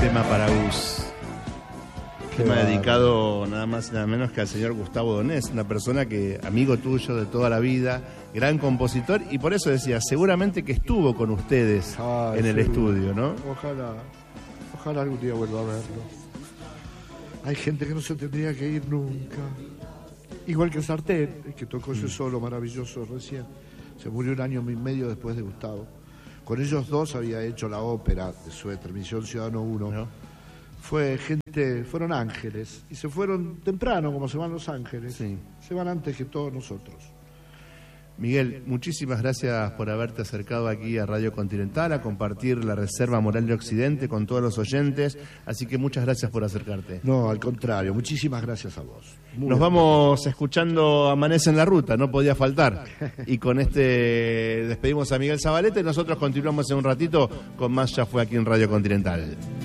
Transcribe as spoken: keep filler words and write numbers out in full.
tema para Gus. Tema dedicado nada más y nada menos que al señor Gustavo Donés, una persona que, amigo tuyo de toda la vida, gran compositor, y por eso decía, seguramente que estuvo con ustedes Ay, en el seguro. estudio, ¿no? Ojalá, ojalá algún día vuelva a verlo. Hay gente que no se tendría que ir nunca. Igual que Sartén, que tocó ese solo maravilloso recién. Se murió un año y medio después de Gustavo. Con ellos dos había hecho la ópera de su transmisión Ciudadano uno. ¿No? Fue gente, fueron ángeles y se fueron temprano, como se van los ángeles. Sí. Se van antes que todos nosotros. Miguel, muchísimas gracias por haberte acercado aquí a Radio Continental a compartir la Reserva Moral de Occidente con todos los oyentes, así que muchas gracias por acercarte. No, al contrario, muchísimas gracias a vos. Muy Nos bien. Vamos escuchando Amanece en la Ruta, no podía faltar. Y con este despedimos a Miguel Zabaleta y nosotros continuamos en un ratito con más Ya Fue aquí en Radio Continental.